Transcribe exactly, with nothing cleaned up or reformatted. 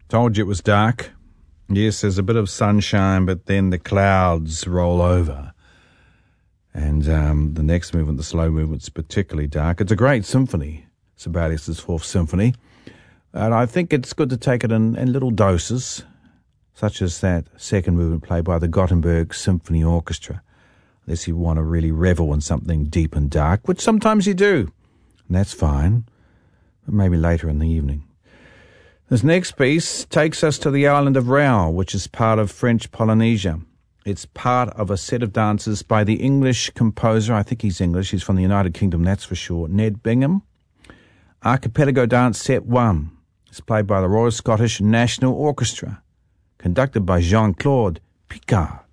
Told you it was dark. Yes, there's a bit of sunshine, but then the clouds roll over. And um, the next movement, the slow movement's particularly dark. It's a great symphony, Sibelius' Fourth Symphony. And I think it's good to take it in, in little doses, such as that second movement played by the Gothenburg Symphony Orchestra, unless you want to really revel in something deep and dark, which sometimes you do. And that's fine, but maybe later in the evening. This next piece takes us to the island of Rao, which is part of French Polynesia. It's part of a set of dances by the English composer, I think he's English, he's from the United Kingdom, that's for sure, Ned Bingham. Archipelago Dance Set one. It's played by the Royal Scottish National Orchestra, conducted by Jean-Claude Picard.